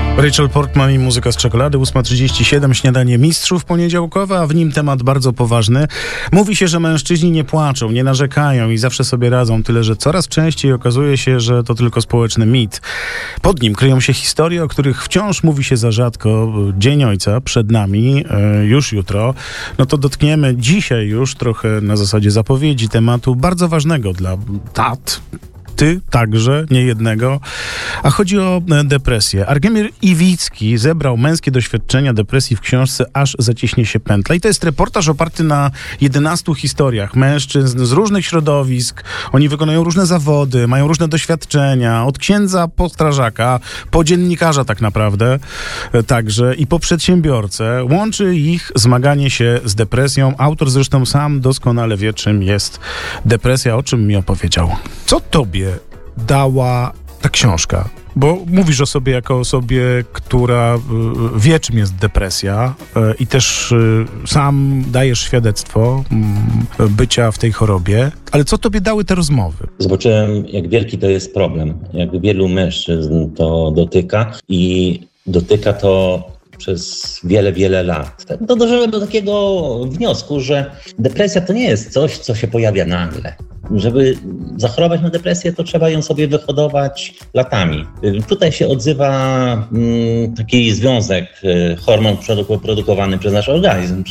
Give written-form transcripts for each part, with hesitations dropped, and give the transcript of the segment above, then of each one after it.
Rachel Portman i muzyka z czekolady, 8:37, śniadanie mistrzów poniedziałkowe, a w nim temat bardzo poważny. Mówi się, że mężczyźni nie płaczą, nie narzekają i zawsze sobie radzą, tyle że coraz częściej okazuje się, że to tylko społeczny mit. Pod nim kryją się historie, o których wciąż mówi się za rzadko. Dzień Ojca przed nami, już jutro. No to dotkniemy dzisiaj już trochę na zasadzie zapowiedzi tematu bardzo ważnego dla tat. Ty także, nie jednego. A chodzi o depresję. Argimir Iwicki zebrał męskie doświadczenia depresji w książce Aż zaciśnie się pętla. I to jest reportaż oparty na 11 historiach mężczyzn z różnych środowisk. Oni wykonują różne zawody, mają różne doświadczenia. Od księdza po strażaka, po dziennikarza tak naprawdę także i po przedsiębiorcę. Łączy ich zmaganie się z depresją. Autor zresztą sam doskonale wie, czym jest depresja, o czym mi opowiedział. Co tobie dała ta książka? Bo mówisz o sobie jako osobie, która wie, czym jest depresja i też sam dajesz świadectwo bycia w tej chorobie. Ale co tobie dały te rozmowy? Zobaczyłem, jak wielki to jest problem. Jak wielu mężczyzn to dotyka i dotyka to przez wiele, wiele lat. To doszedłem do takiego wniosku, że depresja to nie jest coś, co się pojawia nagle. Żeby zachorować na depresję, to trzeba ją sobie wyhodować latami. Tutaj się odzywa taki związek, hormon produkowany przez nasz organizm,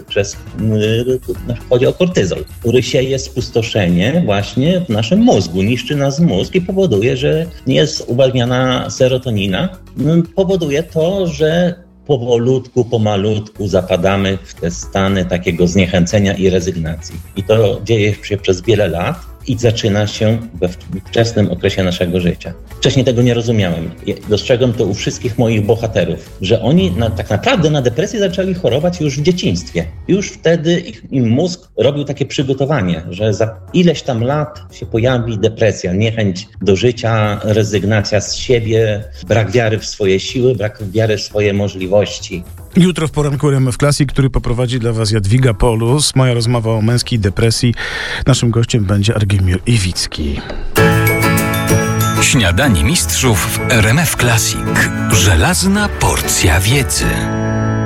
chodzi o kortyzol, który sieje spustoszenie właśnie w naszym mózgu, niszczy nas mózg i powoduje, że nie jest uwalniana serotonina. Powoduje to, że pomalutku zapadamy w te stany takiego zniechęcenia i rezygnacji. I to dzieje się przez wiele lat i zaczyna się we wczesnym okresie naszego życia. Wcześniej tego nie rozumiałem. Dostrzegłem to u wszystkich moich bohaterów, że oni tak naprawdę na depresję zaczęli chorować już w dzieciństwie. Już wtedy im mózg robił takie przygotowanie, że za ileś tam lat się pojawi depresja, niechęć do życia, rezygnacja z siebie, brak wiary w swoje siły, brak wiary w swoje możliwości. Jutro w poranku RMF Classic, który poprowadzi dla was Jadwiga Polus. Moja rozmowa o męskiej depresji. Naszym gościem będzie Argimir Iwicki. Śniadanie mistrzów w RMF Classic. Żelazna porcja wiedzy.